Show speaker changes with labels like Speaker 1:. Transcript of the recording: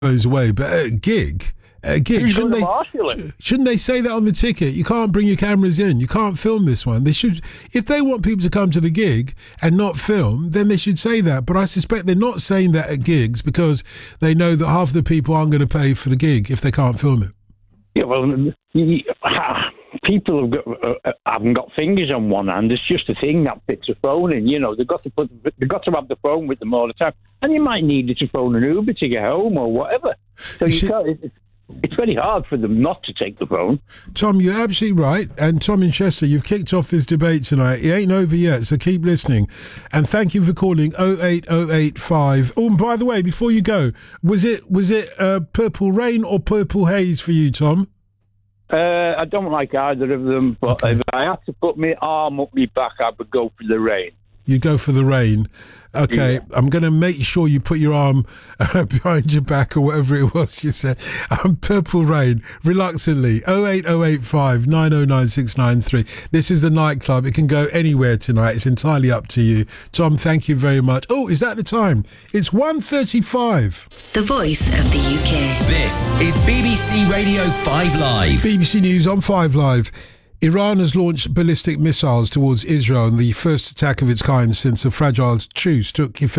Speaker 1: goes away. But at a gig, shouldn't they say that on the ticket? You can't bring your cameras in. You can't film this one. They should, if they want people to come to the gig and not film, then they should say that. But I suspect they're not saying that at gigs because they know that half the people aren't going to pay for the gig if they can't film it.
Speaker 2: Yeah, well, people haven't got fingers on one hand. It's just a thing that fits a phone in. You know, they've got to have the phone with them all the time, and you might need it to phone an Uber to get home or whatever. So it's very hard for them not to take the phone.
Speaker 1: Tom, you're absolutely right. And Tom in Chester, you've kicked off this debate tonight. It ain't over yet, so keep listening. And thank you for calling 08085. Oh, and by the way, before you go, was it Purple Rain or Purple Haze for you, Tom?
Speaker 2: I don't like either of them, but if I had to put my arm up my back, I would go for the Rain. You
Speaker 1: go for the Rain. Okay, yeah. I'm going to make sure you put your arm behind your back or whatever it was you said. Purple Rain, reluctantly, 08085 909 693. This is the nightclub. It can go anywhere tonight. It's entirely up to you. Tom, thank you very much. Oh, is that the time? It's 1:35.
Speaker 3: The voice of the UK.
Speaker 4: This is BBC Radio 5 Live.
Speaker 1: BBC News on 5 Live. Iran has launched ballistic missiles towards Israel in the first attack of its kind since a fragile truce took effect